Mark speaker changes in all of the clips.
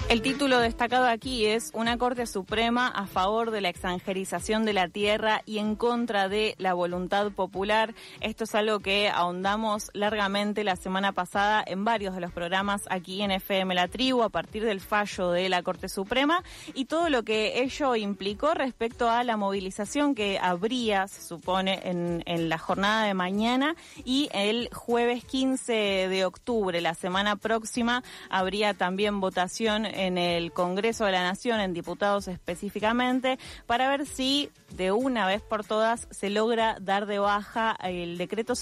Speaker 1: El título destacado aquí es Una Corte Suprema a favor de la extranjerización de la tierra y en contra de la voluntad popular. Esto es algo que ahondamos largamente la semana pasada en varios de los programas aquí en FM La Tribu a partir del fallo de la Corte Suprema y todo lo que ello implicó respecto a la movilización que habría, se supone, en la jornada de mañana y el jueves 15 de octubre, la semana próxima, habría también votación en el Congreso de la Nación, en diputados específicamente, para ver si de una vez por todas se logra dar de baja el decreto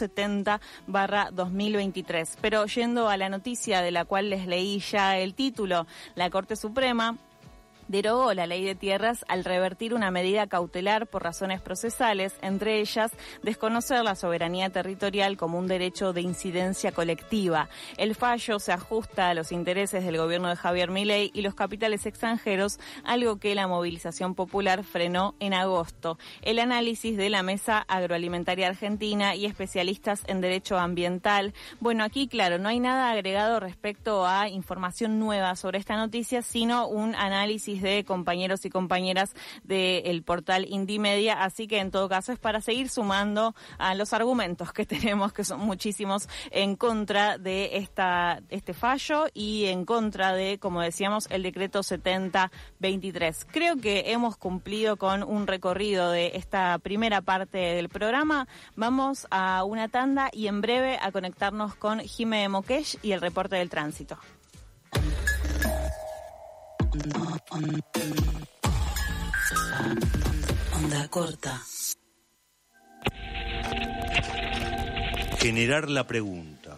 Speaker 1: 70/2023. Pero yendo a la noticia de la cual les leí ya el título, la Corte Suprema derogó la ley de tierras al revertir una medida cautelar por razones procesales, entre ellas desconocer la soberanía territorial como un derecho de incidencia colectiva. El fallo se ajusta a los intereses del gobierno de Javier Milei y los capitales extranjeros, algo que la movilización popular frenó en agosto. El análisis de la Mesa Agroalimentaria Argentina y especialistas en derecho ambiental. Bueno, aquí, claro, no hay nada agregado respecto a información nueva sobre esta noticia, sino un análisis de compañeros y compañeras del portal Indymedia, así que en todo caso es para seguir sumando a los argumentos que tenemos, que son muchísimos, en contra de este fallo y en contra de, como decíamos, el decreto 70/23. Creo que hemos cumplido con un recorrido de esta primera parte del programa. Vamos a una tanda y en breve a conectarnos con Jime Mokesh y el reporte del tránsito.
Speaker 2: Onda corta.
Speaker 3: Generar la pregunta.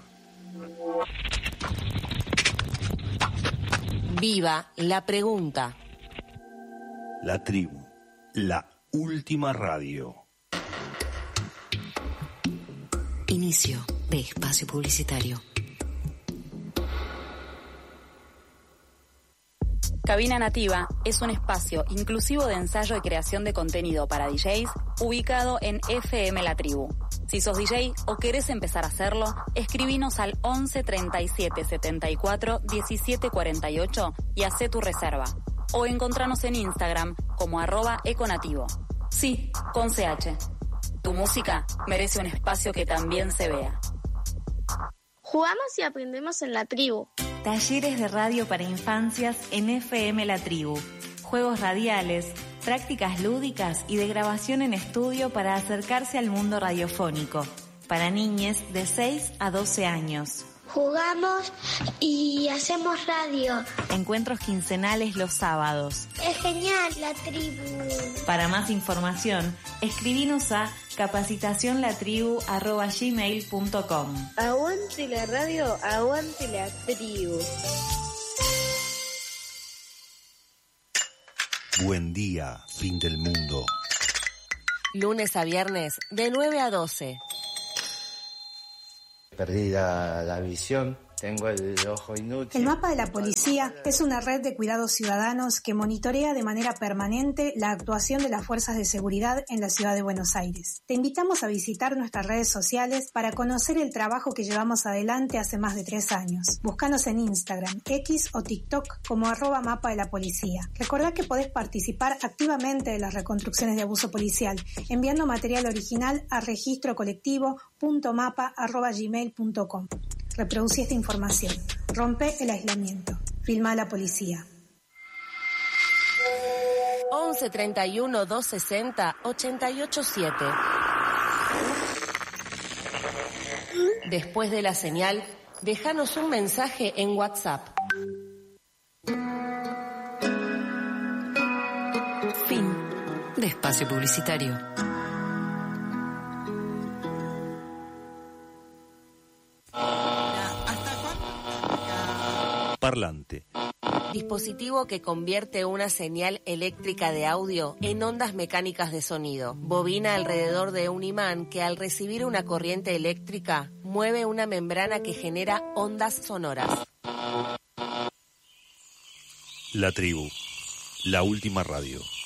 Speaker 2: Viva la pregunta.
Speaker 3: La Tribu, la última radio.
Speaker 2: Inicio de espacio publicitario.
Speaker 4: Cabina Nativa es un espacio inclusivo de ensayo y creación de contenido para DJs ubicado en FM La Tribu. Si sos DJ o querés empezar a hacerlo, escribinos al 11 37 74 17 48 y hacé tu reserva. O encontranos en Instagram como @econativo. Sí, con CH. Tu música merece un espacio que también se vea.
Speaker 5: Jugamos y aprendemos en La Tribu.
Speaker 1: Talleres de radio para infancias en FM La Tribu. Juegos radiales, prácticas lúdicas y de grabación en estudio para acercarse al mundo radiofónico. Para niñes de 6 a 12 años.
Speaker 5: Jugamos y hacemos radio.
Speaker 1: Encuentros quincenales los sábados.
Speaker 5: Es genial La Tribu.
Speaker 1: Para más información, escribinos a capacitacionlatribu@gmail.com.
Speaker 5: Aguante la radio, aguante La Tribu.
Speaker 3: Buen día, fin del mundo.
Speaker 2: Lunes a viernes de 9 a 12.
Speaker 6: Perdí la visión, tengo el ojo inútil.
Speaker 7: El Mapa de la Policía es una red de cuidados ciudadanos que monitorea de manera permanente la actuación de las fuerzas de seguridad en la ciudad de Buenos Aires. Te invitamos a visitar nuestras redes sociales para conocer el trabajo que llevamos adelante hace más de 3 años. Búscanos en Instagram, X o TikTok como @Mapa de la Policía. Recordá que podés participar activamente de las reconstrucciones de abuso policial, enviando material original a registrocolectivo.mapa@gmail.com. Reproducí esta información. Rompe el aislamiento. Filma a la policía.
Speaker 2: 11 31 260 887. Después de la señal, déjanos un mensaje en WhatsApp. Fin de espacio publicitario.
Speaker 3: Parlante.
Speaker 2: Dispositivo que convierte una señal eléctrica de audio en ondas mecánicas de sonido. Bobina alrededor de un imán que al recibir una corriente eléctrica mueve una membrana que genera ondas sonoras.
Speaker 3: La Tribu, la última radio.